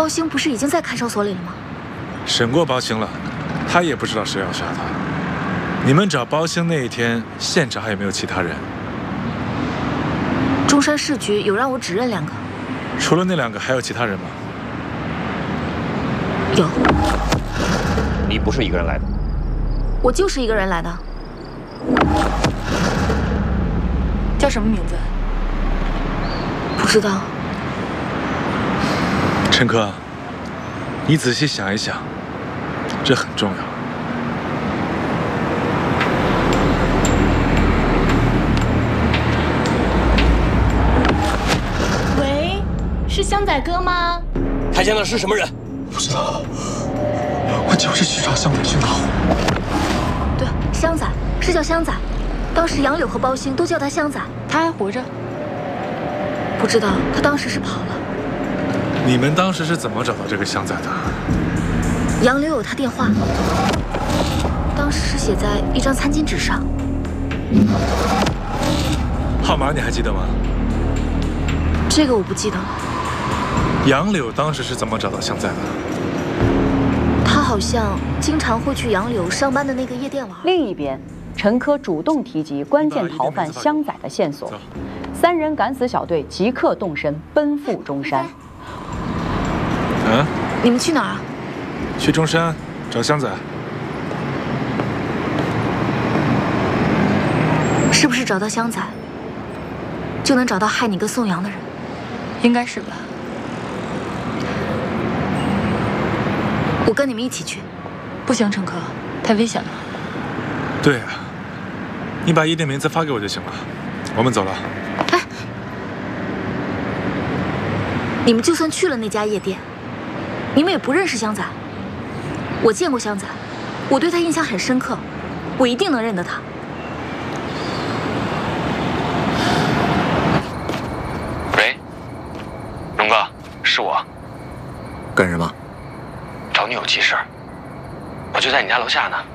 包兴不是已经在看守所里了吗？ 审过包兴了，他也不知道谁要杀他。你们找包兴那一天，现场还有没有其他人？ 中山市局有让我指认2个。 除了那2个，还有其他人吗？ 有。 你不是一个人来的？ 我就是一个人来的。 叫什么名字？ 不知道。 陈科，你仔细想一想，这很重要。 喂，是香仔哥吗？ 开枪的是什么人？ 不知道，我就是去找香仔去拿货。 对，香仔是叫香仔，当时杨柳和包兴都叫他香仔。 他还活着？ 不知道，他当时是跑了。 你们当时是怎么找到这个香仔的？ 杨柳有他电话，当时是写在一张餐巾纸上。 号码你还记得吗？ 这个我不记得了。 杨柳当时是怎么找到香仔的？ 他好像经常会去杨柳上班的那个夜店玩。 另一边，陈科主动提及关键逃犯香仔的线索，3人敢死小队即刻动身奔赴中山。 你们去哪儿啊？ 去中山找香仔。 是不是找到香仔，就能找到害你跟宋阳的人？ 应该是吧。 我跟你们一起去。 不行，陈科，太危险了。 对啊，你把夜店名字发给我就行了。我们走了。 哎，你们就算去了那家夜店，你们也不认识香仔。我见过香仔，我对他印象很深刻，我一定能认得他。 喂，荣哥，是我。 干什么？ 找你有急事，我就在你家楼下呢。